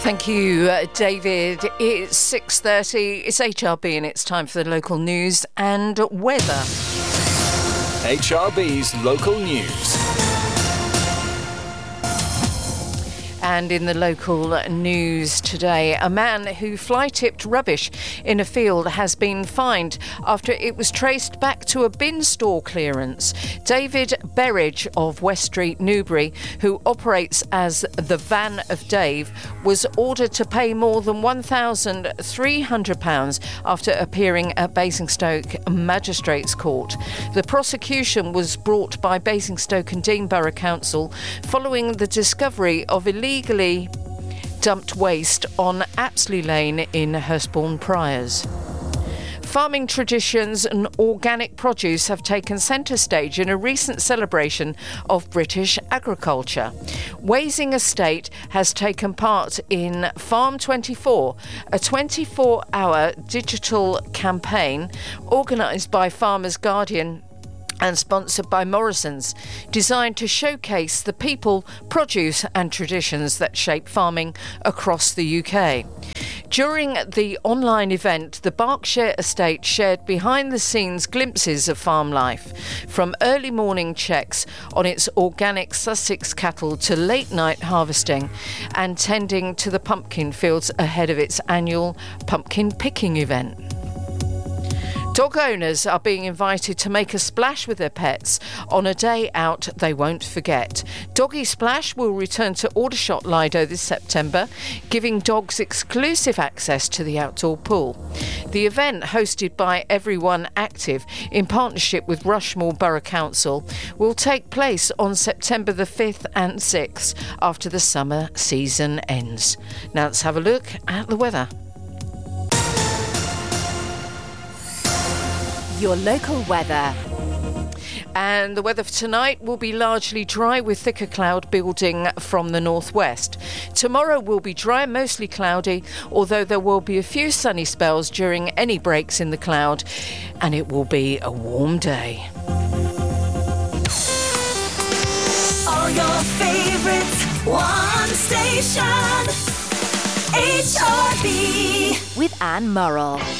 Thank you, David. It's 6:30. It's HRB and it's time for the local news and weather. HRB's local news. And in the local news today, a man who fly-tipped rubbish in a field has been fined after it was traced back to a bin store clearance. David Berridge of West Street, Newbury, who operates as the Van of Dave, was ordered to pay more than £1,300 after appearing at Basingstoke Magistrates Court. The prosecution was brought by Basingstoke and Dean Borough Council following the discovery of illegally dumped waste on Apsley Lane in Hurstbourne Priors. Farming traditions and organic produce have taken centre stage in a recent celebration of British agriculture. Wasing Estate has taken part in Farm 24, a 24-hour digital campaign organised by Farmers Guardian and sponsored by Morrisons, designed to showcase the people, produce and traditions that shape farming across the UK. During the online event, the Berkshire Estate shared behind-the-scenes glimpses of farm life, from early morning checks on its organic Sussex cattle to late-night harvesting and tending to the pumpkin fields ahead of its annual pumpkin picking event. Dog owners are being invited to make a splash with their pets on a day out they won't forget. Doggy Splash will return to Aldershot Lido this September, giving dogs exclusive access to the outdoor pool. The event, hosted by Everyone Active in partnership with Rushmore Borough Council, will take place on September the 5th and 6th after the summer season ends. Now let's have a look at the weather. Your local weather. And the weather for tonight will be largely dry with thicker cloud building from the northwest. Tomorrow will be dry and mostly cloudy, although there will be a few sunny spells during any breaks in the cloud, and it will be a warm day. All your favorites, one station, HRB. With Anne Murrell.